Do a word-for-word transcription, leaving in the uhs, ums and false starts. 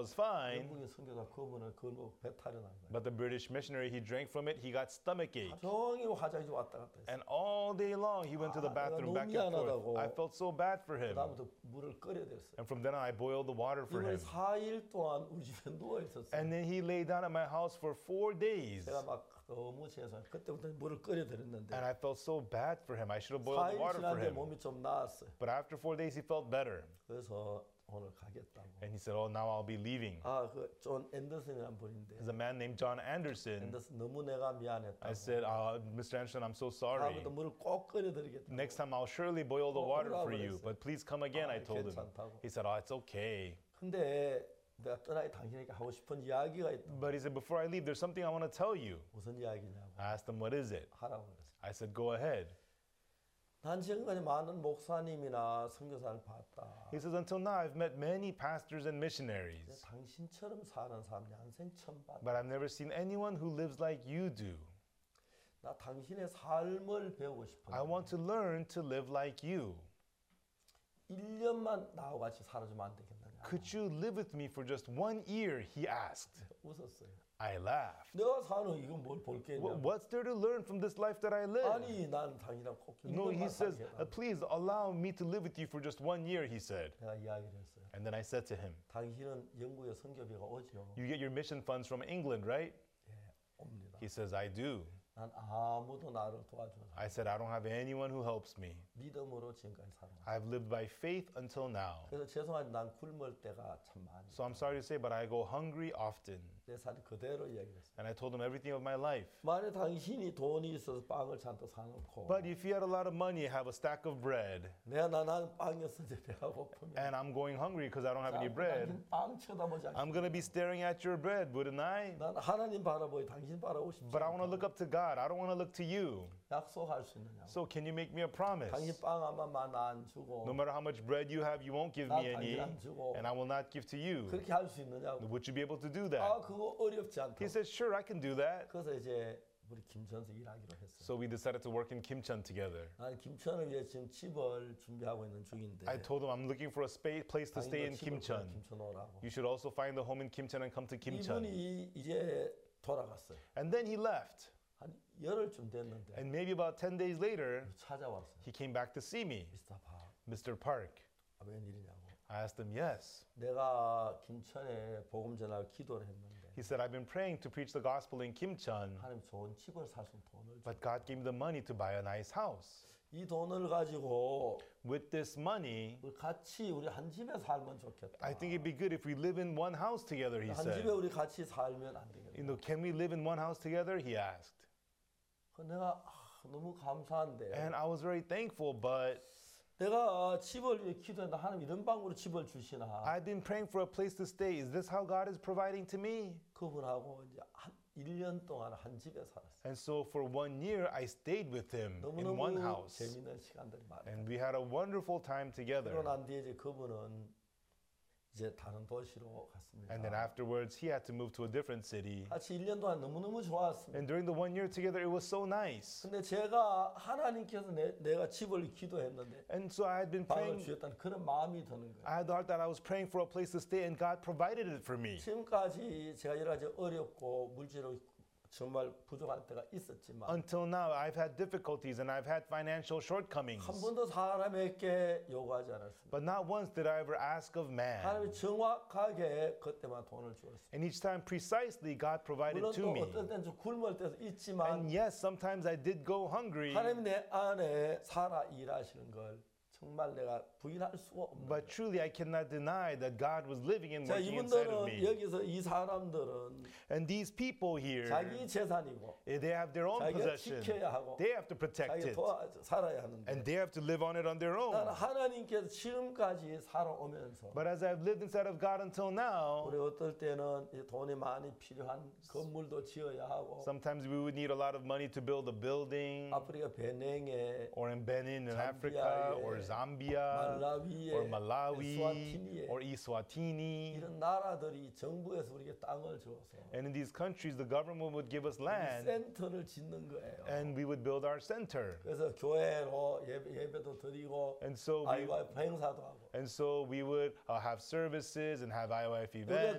was fine. 영국인 선교사 그분은 그거 배탈이 난 거예요. But the British missionary, he drank from it, he got stomach ache. 종일 화장실 왔다 갔다 했어요. And all day long, he went to the 아, bathroom 내가 back 너무 and forth. 미안하다고. I felt so bad for him. 그다음부터 물을 끓여댔어요. And from then on, I boiled the water for 이번에 him. 사 일 동안 우리 집에 누워 있었어요. And then he lay down at my house for four days. 제가 막 너무 죄송해요. 그때부터 물을 끓여드렸는데 And I felt so bad for him. I should have boiled 사 the 일 water for 지났는데 him. 몸이 좀 나았어요. But after four days, he felt better. 그래서 오늘 가겠다고. And he said, oh, now I'll be leaving. 아, 그 존 앤더슨이라는 분인데 There's a man named John Anderson. 앤더슨 너무 내가 미안했다고. I said, uh, Mister Anderson, I'm so sorry. 다음부터 물을 꼭 끓여드리겠다고. Next time, I'll surely boil the 어, water 뭐라고 for you. 그랬어요? But please come again, 아, I told him. 괜찮다고. He said, oh, it's okay. 근데 내가 떠나기 당신에게 하고 싶은 이야기가 있다. But he said, before I leave, there's something I want to tell you. 무슨 이야기냐고 I asked him, what is it? 하라고 그랬어요. I said, go ahead. 난 지금까지 많은 목사님이나 선교사를 봤다. He says, until now, I've met many pastors and missionaries. 당신처럼 사는 사람 양생 처음 봤다. But I've never seen anyone who lives like you do. 나 당신의 삶을 배우고 싶어요. I want to learn to live like you. 일 년만 나하고 같이 살아주면 안 되겠느냐. Could you live with me for just one year? He asked. 웃었어요. I laughed. 내가 사는 이건 뭘 볼 게 Wh- 있냐. What's there to learn from this life that I live? 아니 난 당신이랑 꼭 No, he 이것만 says, 살게 uh, 해달라. please allow me to live with you for just one year, he said. 내가 이야기를 했어요. And then I said to him, 당신은 영국에 선교비가 오죠. you get your mission funds from England, right? 예, 옵니다. He says, I do. 난 아무도 나를 도와주지. I said, I don't have anyone who helps me. 믿음으로 지금까지 살아왔어. I've lived by faith until now. 그래서 죄송하지 난 굶을 때가 참 많이. So I'm sorry to say, but I go hungry often. 내 삶 그대로 이야기했어요. And I told him everything of my life. 만약 당신이 돈이 있어서 빵을 잔뜩 사놓고 But if you had a lot of money, have a stack of bread, 내가 나는 빵이었는데 배가 고프면 and I'm going hungry because I don't have any bread, 당신 빵 쳐다보지 않겠다. I'm going to be staring at your bread, wouldn't I? 난 하나님 바라보고 당신 바라보고 싶지 But I want to 않다. look up to God. I don't want to look to you. 약속할 수 있느냐고. So can you make me a promise? 당신 빵 하나만 안 주고 No matter how much bread you have, you won't give 나 me any, 당신 안 주고 and I will not give to you. 그렇게 할 수 있느냐고. Would you be able to do 아 that? 그거 어렵지 않다. He said, sure, I can do that. 그래서 이제 우리 김천에서 일하기로 했어요. So we decided to work in Kimcheon together. 나는 김천을 위해 지금 집을 준비하고 있는 중인데 I told him I'm looking for a space, place to stay in 당신도 집을 Kimcheon. 김천 오라고. You should also find a home in Kimcheon and come to Kimcheon. 이분이 이제 돌아갔어요. And then he left. 한 열흘쯤 됐는데 And maybe about ten days later, 찾아왔어요. he came back to see me. 미스터 박, Mister Park. 아, 웬일이냐고. I asked him, yes. 내가 김천에 복음 전할 기도를 했는데 He said, I've been praying to preach the gospel in Kimcheon, 하나님 좋은 집을 살 수 있는 돈을 줘. but God gave me the money to buy a nice house. 이 돈을 가지고 With this money, 우리 같이 우리 한 집에 살면 좋겠다. I think it'd be good if we live in one house together, he 한 집에 said. 우리 같이 살면 안 되겠다. You know, can we live in one house together? He asked. 그 내가 아, 너무 감사한데 And I was very thankful, but 내가 집을 위해 기도했는데 하나님 이런 방으로 집을 주시나. I've been praying for a place to stay. Is this how God is providing to me? 그분하고 이제 한 일 년 동안 한 집에 살았어요. And so for one year, I stayed with him in one 너무너무 house. 재미있는 시간들이 많아요. And we had a wonderful time 그러고 together. 난 뒤에 이제 그분은 이제 다른 도시로 갔습니다. And then afterwards, he had to move to a different city. 같이 일 년 동안 너무너무 좋았습니다. And during the one year together, it was so nice. 근데 제가 하나님께서 내, 내가 집을 기도했는데 And so I had been 방을 praying. 주셨다는 그런 마음이 드는 거예요. I had the heart that I was praying for a place to stay, and God provided it for me. 지금까지 제가 여러 가지 어렵고 물질로 정말 부족할 때가 있었지만 Until now, I've had difficulties and I've had financial shortcomings. 한 번도 사람에게 요구하지 않았습니다. But not once did I ever ask of man. 하나님이 정확하게 그때만 돈을 주었어요. And each time, precisely, God provided 물론 to 또 me. 어떤 때는 좀 굶을 때도 있지만 And yes, sometimes I did go hungry. 하나님이 내 안에 살아 일하시는 걸 정말 내가 부인할 수가 없는 But 거예요. truly, I cannot deny that God was living and 자, working inside of 이분들은 me. 여기서 이 사람들은 And these people here, 자기 재산이고 they have their own 자기가 possession. 지켜야 하고 They have to protect 자기가 it. 도와 살아야 하는데 And they have to live on it on their 나는 own. 하나님께서 지금까지 살아오면서 But as I've lived inside of God until now, 우리 어떨 때는 이 돈이 많이 필요한 건물도 지어야 하고 sometimes we would need a lot of money to build a building, 아프리카 베냉에 or in Benin in Zambia, Africa, 예. or Zambia, 말라위에, or Malawi, 에스와티니에. or Eswatini. 이런 나라들이 정부에서 우리에게 땅을 줘서 And in these countries, the government would give us land, 센터를 짓는 거예요. and we would build our center. 그래서 교회로 예배, 예배도 드리고 And so we, 아이와이프 행사도 하고 and so we would uh, have services and have I O F 그게 events.